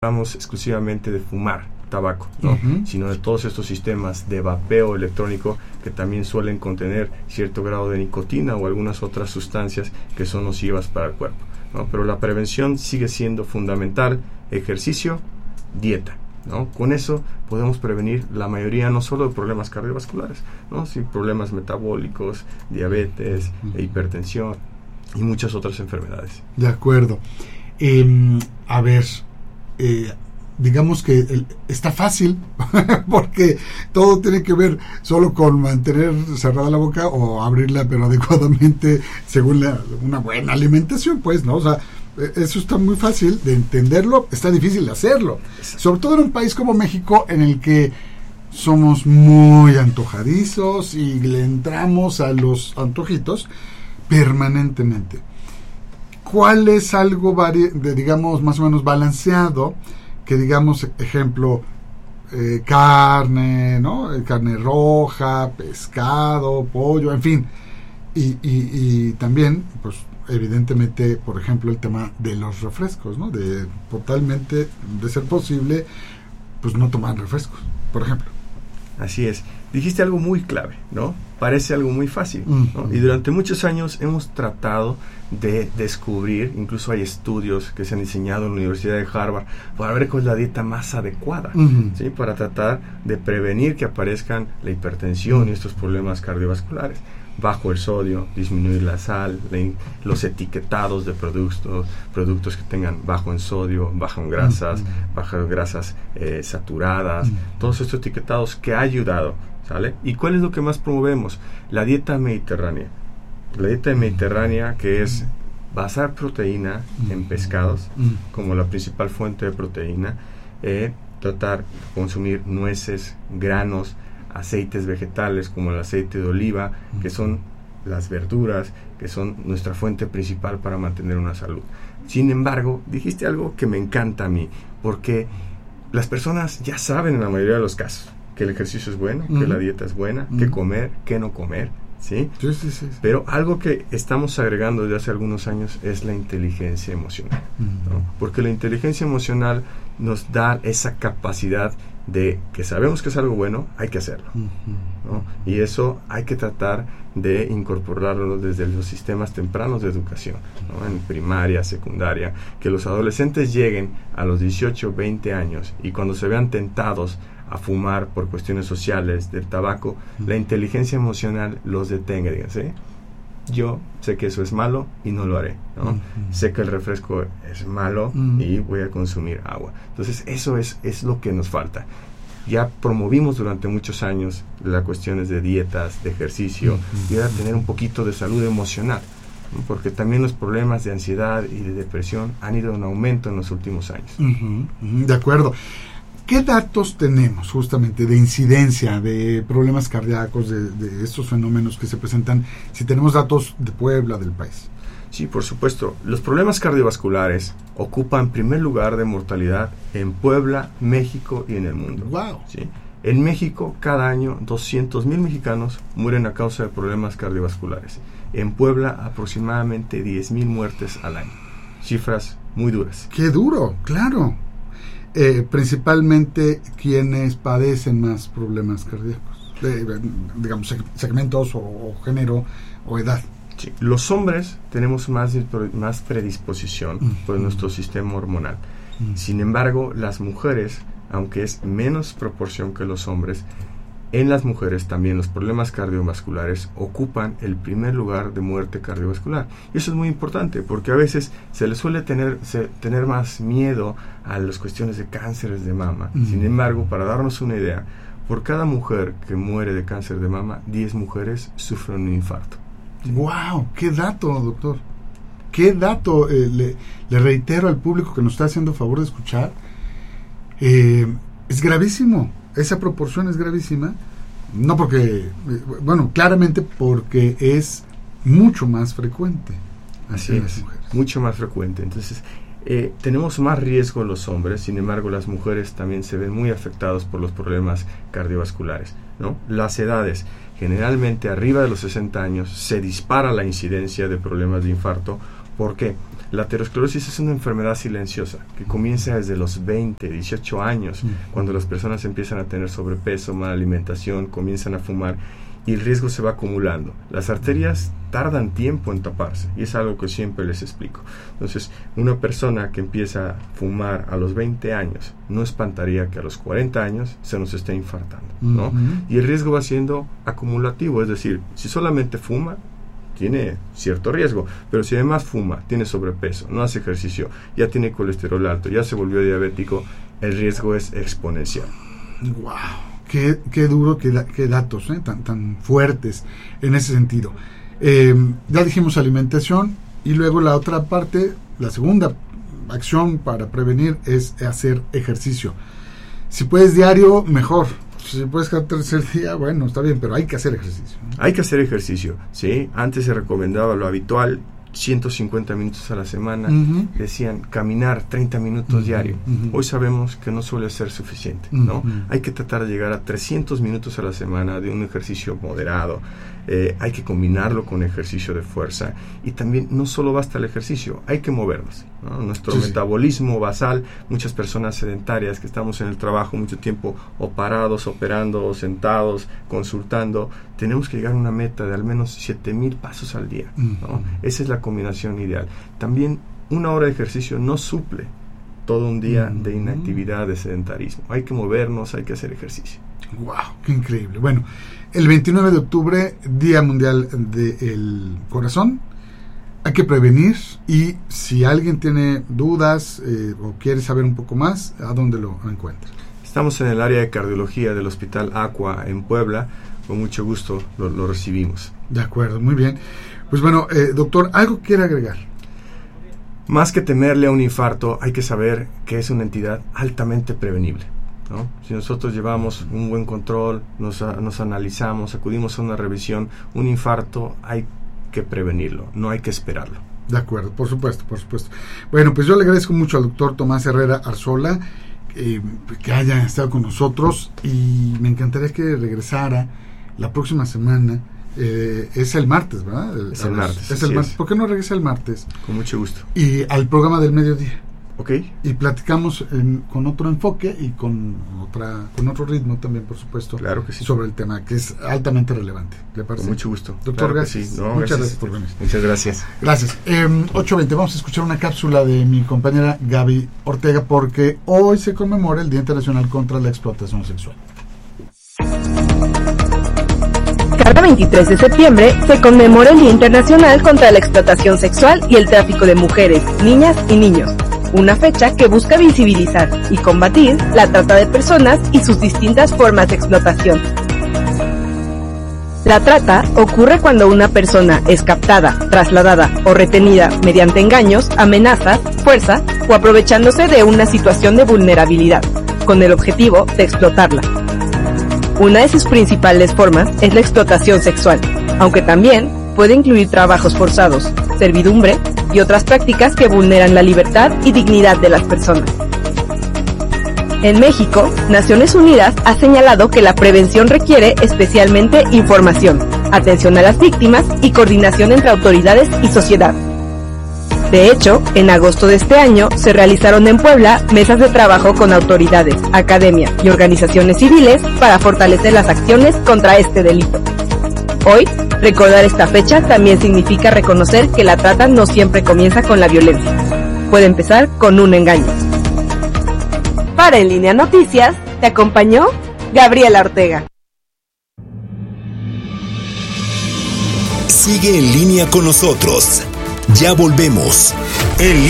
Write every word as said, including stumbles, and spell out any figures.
hablamos exclusivamente de fumar tabaco, ¿no? Uh-huh. Sino de todos estos sistemas de vapeo electrónico que también suelen contener cierto grado de nicotina o algunas otras sustancias que son nocivas para el cuerpo, ¿no? Pero la prevención sigue siendo fundamental: ejercicio, dieta, ¿no? Con eso podemos prevenir la mayoría no solo de problemas cardiovasculares, ¿no? Sino problemas metabólicos, diabetes, uh-huh. e hipertensión y muchas otras enfermedades. De acuerdo. Eh, a ver, eh, digamos que el, está fácil porque todo tiene que ver solo con mantener cerrada la boca o abrirla pero adecuadamente según la, una buena alimentación, pues, ¿no? O sea, eso está muy fácil de entenderlo, está difícil de hacerlo, sobre todo en un país como México, en el que somos muy antojadizos y le entramos a los antojitos permanentemente. ¿Cuál es algo vari- de, digamos, más o menos balanceado? Que digamos, ejemplo, eh, carne, ¿no? Carne roja, pescado, pollo, en fin. Y, y, y también, pues, evidentemente, por ejemplo, el tema de los refrescos, ¿no? De totalmente, de ser posible, pues no tomar refrescos, por ejemplo. Así es. Dijiste algo muy clave, ¿no? Parece algo muy fácil, ¿no? Uh-huh. Y durante muchos años hemos tratado de descubrir, incluso hay estudios que se han diseñado en la Universidad de Harvard para ver cuál es la dieta más adecuada, uh-huh. ¿sí? Para tratar de prevenir que aparezcan la hipertensión uh-huh. y estos problemas cardiovasculares. Bajo el sodio, disminuir la sal, la in, los etiquetados de productos, productos que tengan bajo en sodio, bajo en grasas, uh-huh. bajo en grasas eh, saturadas, uh-huh. todos estos etiquetados que ha ayudado, ¿sale? ¿Y cuál es lo que más promovemos? La dieta mediterránea. La dieta mediterránea, que es basar proteína uh-huh. en pescados, uh-huh. como la principal fuente de proteína, eh, tratar de consumir nueces, granos, aceites vegetales como el aceite de oliva, que son las verduras, que son nuestra fuente principal para mantener una salud. Sin embargo, dijiste algo que me encanta a mí, porque las personas ya saben en la mayoría de los casos que el ejercicio es bueno, uh-huh. que la dieta es buena, uh-huh. qué comer, qué no comer, ¿sí? Sí, sí, sí, sí. Pero algo que estamos agregando desde hace algunos años es la inteligencia emocional, uh-huh. ¿no? Porque la inteligencia emocional nos da esa capacidad de que sabemos que es algo bueno, hay que hacerlo, uh-huh. ¿no? Y eso hay que tratar de incorporarlo desde los sistemas tempranos de educación, ¿no? En primaria, secundaria, que los adolescentes lleguen a los dieciocho, veinte años y cuando se vean tentados a fumar por cuestiones sociales del tabaco, uh-huh. la inteligencia emocional los detenga y digan, ¿sí? Yo sé que eso es malo y no lo haré, ¿no? Uh-huh. Sé que el refresco es malo uh-huh. y voy a consumir agua. Entonces eso es, es lo que nos falta. Ya promovimos durante muchos años las cuestiones de dietas, de ejercicio, uh-huh. y ahora tener un poquito de salud emocional, ¿no? Porque también los problemas de ansiedad y de depresión han ido en aumento en los últimos años. Uh-huh. Uh-huh. De acuerdo. ¿Qué datos tenemos justamente de incidencia de problemas cardíacos, de, de estos fenómenos que se presentan, si tenemos datos de Puebla, del país? Sí, por supuesto. Los problemas cardiovasculares ocupan primer lugar de mortalidad en Puebla, México y en el mundo. ¡Wow! ¿Sí? En México, cada año, doscientos mil mexicanos mueren a causa de problemas cardiovasculares. En Puebla, aproximadamente diez mil muertes al año. Cifras muy duras. ¡Qué duro! ¡Claro! Eh, principalmente quienes padecen más problemas cardíacos, eh, digamos segmentos o, o género o edad. Sí. Los hombres tenemos más, más predisposición uh-huh. por nuestro sistema hormonal. Uh-huh. Sin embargo, las mujeres, aunque es menos proporción que los hombres, en las mujeres también los problemas cardiovasculares ocupan el primer lugar de muerte cardiovascular. Y eso es muy importante porque a veces se le suele tener, se, tener más miedo a las cuestiones de cánceres de mama. Mm. Sin embargo, para darnos una idea, por cada mujer que muere de cáncer de mama, diez mujeres sufren un infarto. ¿Sí? ¡Wow! ¡Qué dato, doctor! ¡Qué dato! Eh, le, le reitero al público que nos está haciendo favor de escuchar. Eh, es gravísimo. Esa proporción es gravísima, no porque, bueno, claramente porque es mucho más frecuente. Así es, mucho más frecuente. Entonces, eh, tenemos más riesgo los hombres, sin embargo, las mujeres también se ven muy afectadas por los problemas cardiovasculares, ¿no? Las edades, generalmente arriba de los sesenta años, se dispara la incidencia de problemas de infarto. ¿Por qué? La aterosclerosis es una enfermedad silenciosa que comienza desde los veinte, dieciocho años, mm. cuando las personas empiezan a tener sobrepeso, mala alimentación, comienzan a fumar y el riesgo se va acumulando. Las arterias tardan tiempo en taparse y es algo que siempre les explico. Entonces, una persona que empieza a fumar a los veinte años, no espantaría que a los cuarenta años se nos esté infartando, ¿no? Uh-huh. Y el riesgo va siendo acumulativo, es decir, si solamente fuma, tiene cierto riesgo, pero si además fuma, tiene sobrepeso, no hace ejercicio, ya tiene colesterol alto, ya se volvió diabético, el riesgo es exponencial. ¡Wow! Qué, qué duro, qué, da, qué datos ¿eh? tan, tan fuertes en ese sentido. Eh, ya dijimos alimentación, y luego la otra parte, la segunda acción para prevenir es hacer ejercicio. Si puedes diario, mejor. Si puedes cada tercer día, bueno, está bien, pero hay que hacer ejercicio, ¿no? Hay que hacer ejercicio, ¿sí? Antes se recomendaba lo habitual, ciento cincuenta minutos a la semana, uh-huh. decían caminar treinta minutos uh-huh. diario. Uh-huh. Hoy sabemos que no suele ser suficiente, ¿no? Uh-huh. Hay que tratar de llegar a trescientos minutos a la semana de un ejercicio moderado. Eh, hay que combinarlo con ejercicio de fuerza, y también no solo basta el ejercicio, hay que movernos, ¿no? Nuestro sí, metabolismo sí. basal, muchas personas sedentarias que estamos en el trabajo mucho tiempo o parados, operando, o sentados, consultando, tenemos que llegar a una meta de al menos siete mil pasos al día, ¿no? Uh-huh. Esa es la combinación ideal. También una hora de ejercicio no suple todo un día uh-huh. de inactividad, de sedentarismo. Hay que movernos, hay que hacer ejercicio. ¡Wow! ¡Qué increíble! Bueno, el veintinueve de octubre, Día Mundial del Corazón. Hay que prevenir, y si alguien tiene dudas eh, o quiere saber un poco más, ¿a dónde lo encuentra? Estamos en el área de cardiología del Hospital Aqua en Puebla. Con mucho gusto lo, lo recibimos. De acuerdo, muy bien. Pues bueno, eh, doctor, ¿algo quiere agregar? Más que temerle a un infarto, hay que saber que es una entidad altamente prevenible, ¿no? Si nosotros llevamos un buen control, nos, nos analizamos, acudimos a una revisión, un infarto hay que prevenirlo, no hay que esperarlo. De acuerdo, por supuesto, por supuesto. Bueno, pues yo le agradezco mucho al doctor Tomás Herrera Arzola eh, que haya estado con nosotros, y me encantaría que regresara la próxima semana. Eh, es el martes, ¿verdad? El, es el martes. Es el martes. Es. ¿Por qué no regresa el martes? Con mucho gusto. Y al programa del mediodía. Ok. Y platicamos en, con otro enfoque y con otra con otro ritmo también, por supuesto. Claro que sí. Sobre el tema, que es altamente relevante. ¿Le parece? Con mucho gusto. Doctor, claro gracias. Sí. No, Muchas gracias. gracias por venir. Muchas gracias. Gracias. Eh, ocho veinte, vamos a escuchar una cápsula de mi compañera Gaby Ortega, porque hoy se conmemora el Día Internacional contra la Explotación Sexual. Cada veintitrés de septiembre se conmemora el Día Internacional contra la Explotación Sexual y el Tráfico de Mujeres, Niñas y Niños. Una fecha que busca visibilizar y combatir la trata de personas y sus distintas formas de explotación. La trata ocurre cuando una persona es captada, trasladada o retenida mediante engaños, amenazas, fuerza o aprovechándose de una situación de vulnerabilidad, con el objetivo de explotarla. Una de sus principales formas es la explotación sexual, aunque también puede incluir trabajos forzados, servidumbre y otras prácticas que vulneran la libertad y dignidad de las personas. En México, Naciones Unidas ha señalado que la prevención requiere especialmente información, atención a las víctimas y coordinación entre autoridades y sociedad. De hecho, en agosto de este año se realizaron en Puebla mesas de trabajo con autoridades, academia y organizaciones civiles para fortalecer las acciones contra este delito. Hoy, recordar esta fecha también significa reconocer que la trata no siempre comienza con la violencia. Puede empezar con un engaño. Para En Línea Noticias, te acompañó Gabriela Ortega. Sigue en línea con nosotros. Ya volvemos. En